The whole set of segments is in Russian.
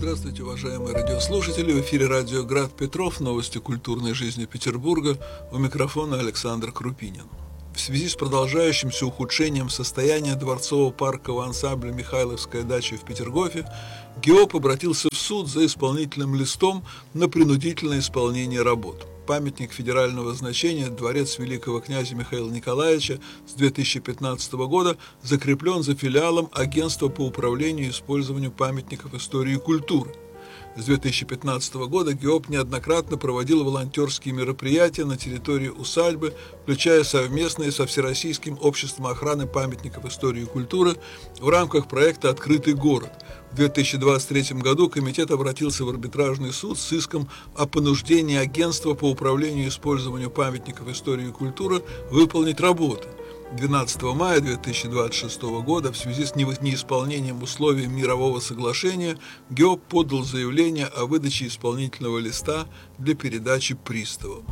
Здравствуйте, уважаемые радиослушатели! В эфире радио «Град Петров», новости культурной жизни Петербурга. У микрофона Александр Крупинин. В связи с продолжающимся ухудшением состояния дворцового паркового ансамбля «Михайловская дача» в Петергофе, ГИОП обратился в суд за исполнительным листом на принудительное исполнение работ. Памятник федерального значения, дворец великого князя Михаила Николаевича с 2015 года закреплен за филиалом Агентства по управлению и использованию памятников истории и культуры. С 2015 года ГИОП неоднократно проводил волонтерские мероприятия на территории усадьбы, включая совместные со Всероссийским обществом охраны памятников истории и культуры в рамках проекта «Открытый город». В 2023 году комитет обратился в арбитражный суд с иском о понуждении агентства по управлению и использованию памятников истории и культуры выполнить работы. 12 мая 2026 года в связи с неисполнением условий мирового соглашения ГИОП подал заявление о выдаче исполнительного листа для передачи приставам.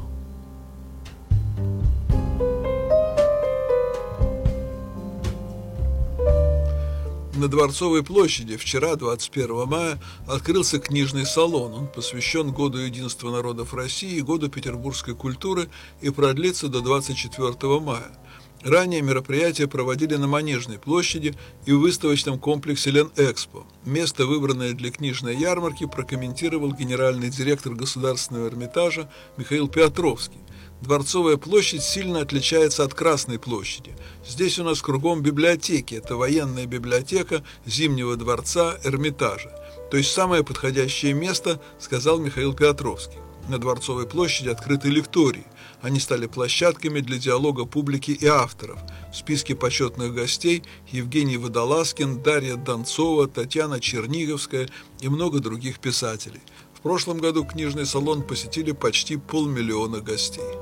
На Дворцовой площади вчера, 21 мая, открылся книжный салон. Он посвящен Году единства народов России и Году петербургской культуры и продлится до 24 мая. Ранее мероприятия проводили на Манежной площади и в выставочном комплексе Ленэкспо. Место, выбранное для книжной ярмарки, прокомментировал генеральный директор Государственного Эрмитажа Михаил Петровский. Дворцовая площадь сильно отличается от Красной площади. Здесь у нас кругом библиотеки. Это военная библиотека Зимнего дворца Эрмитажа. То есть самое подходящее место, сказал Михаил Петровский. На Дворцовой площади открыты лектории. Они стали площадками для диалога публики и авторов. В списке почетных гостей Евгений Водолазкин, Дарья Донцова, Татьяна Черниговская и много других писателей. В прошлом году книжный салон посетили почти 500 000 гостей.